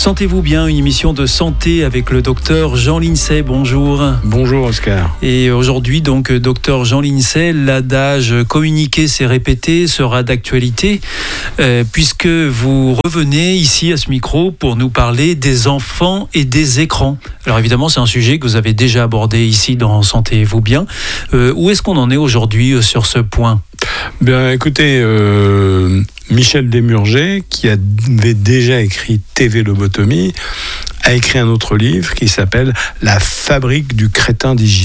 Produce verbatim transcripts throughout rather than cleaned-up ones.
Sentez-vous bien, une émission de santé avec le docteur Jean Lincey. Bonjour. Bonjour Oscar. Et aujourd'hui, donc, docteur Jean Lincey, l'adage « communiquer, c'est répéter » sera d'actualité euh, puisque vous revenez ici à ce micro pour nous parler des enfants et des écrans. Alors évidemment, c'est un sujet que vous avez déjà abordé ici dans Sentez-vous bien. Euh, où est-ce qu'on en est aujourd'hui euh, sur ce point ? Bien, écoutez, euh, Michel Desmurger, qui avait déjà écrit T V Lobotomie, a écrit un autre livre qui s'appelle « La fabrique du crétin digital ».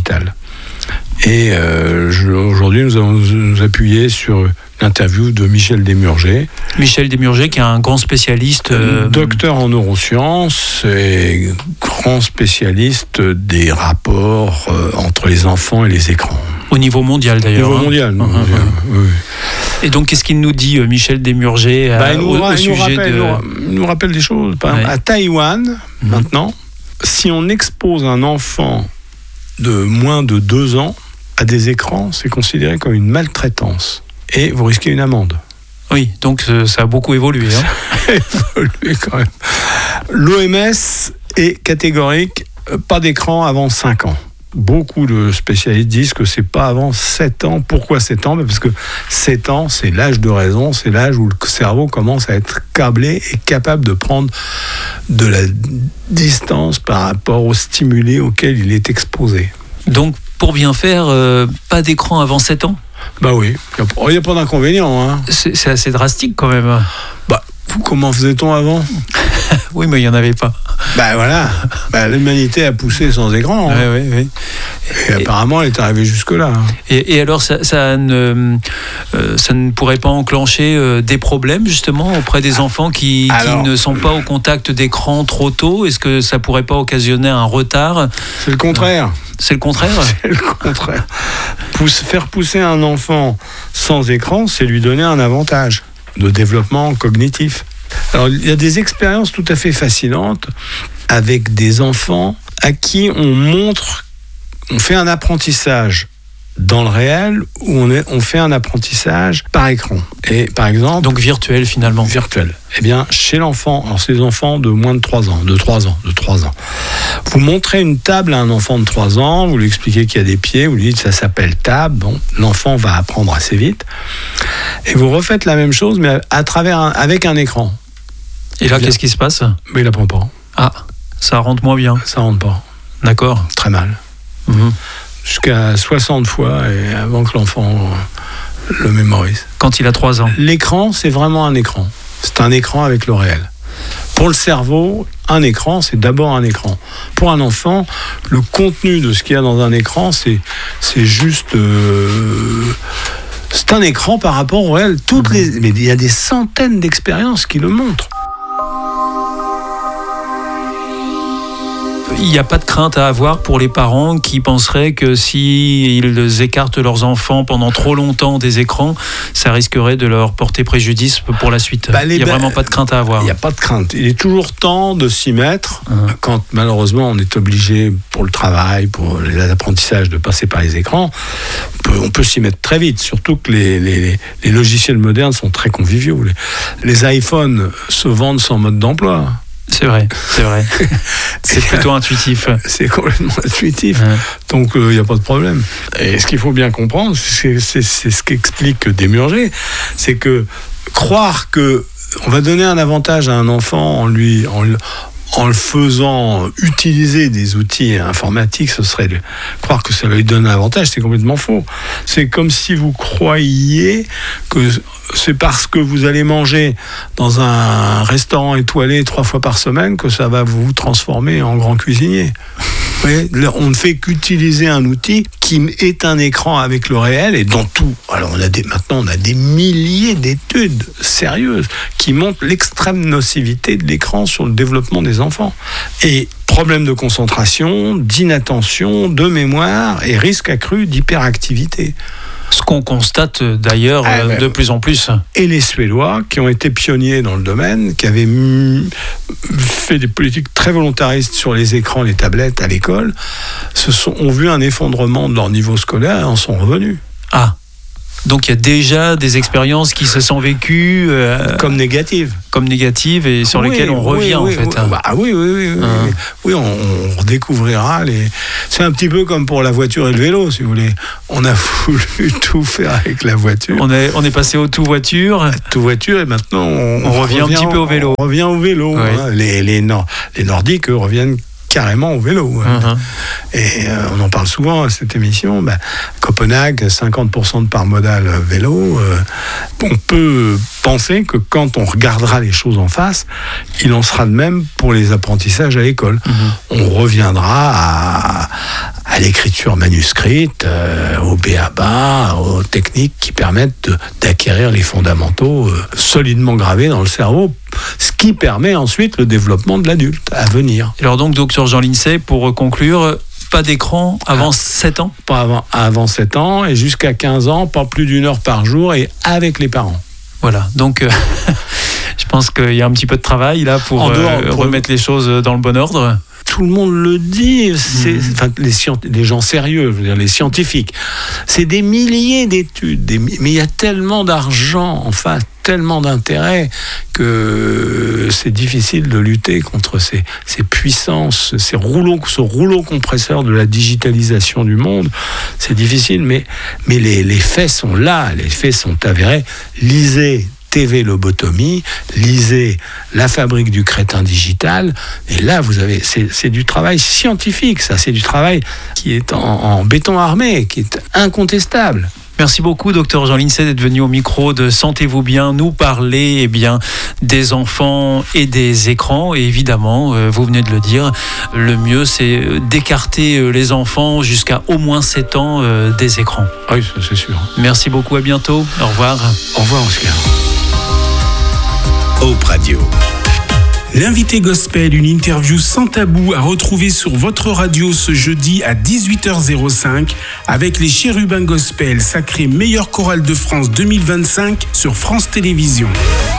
Et euh, je, aujourd'hui, nous allons nous appuyer sur l'interview de Michel Desmurger. Michel Desmurger, qui est un grand spécialiste... Euh... Docteur en neurosciences et grand spécialiste des rapports euh, entre les enfants et les écrans. Au niveau mondial, d'ailleurs. Au niveau mondial, hein. mondial uh-huh. oui. Et donc, qu'est-ce qu'il nous dit, Michel Desmurger, bah, à, nous, au, au il sujet nous rappelle, de... Il nous rappelle des choses. Par exemple, ouais. À Taïwan, mmh. maintenant, si on expose un enfant de moins de deux ans à des écrans, c'est considéré comme une maltraitance. Et vous risquez une amende. Oui, donc ça a beaucoup évolué. Hein. Ça a évolué quand même. L'O M S est catégorique, pas d'écran avant cinq ans. Beaucoup de spécialistes disent que c'est pas avant sept ans. Pourquoi sept ans ? Parce que sept ans, c'est l'âge de raison, c'est l'âge où le cerveau commence à être câblé et capable de prendre de la distance par rapport aux stimuli auxquels il est exposé. Donc, pour bien faire, euh, pas d'écran avant sept ans ? Bah oui, il n'y a, a pas d'inconvénient. Hein. C'est, c'est assez drastique quand même. Bah, comment faisait-on avant ? Oui, mais il n'y en avait pas. Ben voilà, ben, l'humanité a poussé sans écran. Hein. Oui, oui, oui. Et, et apparemment, elle est arrivée jusque-là. Hein. Et, et alors, ça, ça, ne, euh, ça ne pourrait pas enclencher euh, des problèmes, justement, auprès des enfants qui, alors, qui ne sont pas au contact d'écran trop tôt ? Est-ce que ça ne pourrait pas occasionner un retard ? C'est le contraire. C'est le contraire ? C'est le contraire. Pousse, faire pousser un enfant sans écran, c'est lui donner un avantage de développement cognitif. Alors, il y a des expériences tout à fait fascinantes avec des enfants à qui on montre, on fait un apprentissage dans le réel ou on, est, on fait un apprentissage par écran. Et par exemple... Donc virtuel finalement. Virtuel. Eh bien, chez l'enfant, alors c'est des enfants de moins de trois ans, de trois ans, de trois ans. Vous montrez une table à un enfant de trois ans, vous lui expliquez qu'il y a des pieds, vous lui dites ça s'appelle table, bon, l'enfant va apprendre assez vite. Et vous refaites la même chose, mais à travers un, avec un écran. Et là, qu'est-ce qui se passe ? Mais il n'apprend pas. Ah, ça rentre moins bien. Ça rentre pas. D'accord. Très mal. Mmh. Jusqu'à soixante fois et avant que l'enfant le mémorise. Quand il a trois ans. L'écran, c'est vraiment un écran. C'est un écran avec le réel. Pour le cerveau, un écran, c'est d'abord un écran. Pour un enfant, le contenu de ce qu'il y a dans un écran, c'est, c'est juste... Euh, c'est un écran par rapport au réel. Toutes mmh. les, mais il y a des centaines d'expériences qui le montrent. Il n'y a pas de crainte à avoir pour les parents qui penseraient que s'ils écartent leurs enfants pendant trop longtemps des écrans, ça risquerait de leur porter préjudice pour la suite. Bah, il n'y a ba- vraiment pas de crainte à avoir. Il n'y a pas de crainte. Il est toujours temps de s'y mettre mmh. quand malheureusement on est obligé pour le travail, pour les apprentissages de passer par les écrans. On peut, on peut s'y mettre très vite, surtout que les, les, les logiciels modernes sont très conviviaux. Les, les iPhones se vendent sans mode d'emploi. C'est vrai, c'est vrai. C'est plutôt intuitif. C'est complètement intuitif. Ouais. Donc, il euh, n'y a pas de problème. Et ce qu'il faut bien comprendre, c'est, c'est, c'est ce qu'explique Desmurger, c'est que croire que on va donner un avantage à un enfant en lui... En, en le faisant utiliser des outils informatiques, ce serait de croire que ça lui donne un avantage, c'est complètement faux. C'est comme si vous croyiez que c'est parce que vous allez manger dans un restaurant étoilé trois fois par semaine que ça va vous transformer en grand cuisinier. Vous voyez, on ne fait qu'utiliser un outil qui est un écran avec le réel et dans tout. Alors on a des, maintenant on a des milliers d'études sérieuses qui montrent l'extrême nocivité de l'écran sur le développement des enfants. Et problème de concentration, d'inattention, de mémoire et risque accru d'hyperactivité. Ce qu'on constate d'ailleurs ah, ben, de plus en plus. Et les Suédois, qui ont été pionniers dans le domaine, qui avaient m- fait des politiques très volontaristes sur les écrans, les tablettes à l'école, se sont, ont vu un effondrement de leur niveau scolaire et en sont revenus. Ah. Donc il y a déjà des expériences qui se sont vécues euh, comme négatives. Comme négatives et sur oui, lesquelles on revient oui, en fait. Oui, bah, oui, oui, oui, oui, Hein. oui on, on redécouvrira les. C'est un petit peu comme pour la voiture et le vélo, si vous voulez. On a voulu tout faire avec la voiture. On est, on est passé au tout voiture. Tout voiture et maintenant on, on, on revient, revient un petit peu au vélo. On revient au vélo. Oui. Hein. Les, les, nord, les Nordiques eux, reviennent carrément au vélo. Hein. Uh-huh. Et euh, on en parle souvent à cette émission. Ben, Copenhague, cinquante pour cent de part modale vélo. Euh, on peut penser que quand on regardera les choses en face, il en sera de même pour les apprentissages à l'école. Uh-huh. On reviendra à, à l'écriture manuscrite, euh, au B A B A, aux techniques qui permettent de, d'acquérir les fondamentaux euh, solidement gravés dans le cerveau, ce qui permet ensuite le développement de l'adulte à venir. Alors donc, docteur Jean Lincey, pour conclure, pas d'écran avant ah, sept ans ? Pas avant, avant sept ans et jusqu'à quinze ans, pas plus d'une heure par jour et avec les parents. Voilà, donc euh, je pense qu'il y a un petit peu de travail là pour, dehors, euh, pour remettre les choses dans le bon ordre. Tout le monde le dit, c'est, mmh. enfin, les, les gens sérieux, je veux dire, les scientifiques. C'est des milliers d'études, des, mais il y a tellement d'argent en face, tellement d'intérêt que c'est difficile de lutter contre ces, ces puissances, ces rouleaux, ce rouleau compresseur de la digitalisation du monde. C'est difficile, mais, mais les, les faits sont là, les faits sont avérés. Lisez T V Lobotomie, lisez La fabrique du crétin digital, et là vous avez, c'est, c'est du travail scientifique, ça, c'est du travail qui est en, en béton armé, qui est incontestable. Merci beaucoup, docteur Jean Lincey, d'être venu au micro de Sentez-vous bien, nous parler eh bien, des enfants et des écrans. Et évidemment, euh, vous venez de le dire, le mieux, c'est d'écarter les enfants jusqu'à au moins sept ans euh, des écrans. Oui, ça, c'est sûr. Merci beaucoup, à bientôt. Au revoir. Au revoir, Oscar. Hope Radio. L'invité gospel, une interview sans tabou à retrouver sur votre radio ce jeudi à dix-huit heures cinq avec les Chérubins Gospel, sacré meilleure chorale de France deux mille vingt-cinq sur France Télévisions.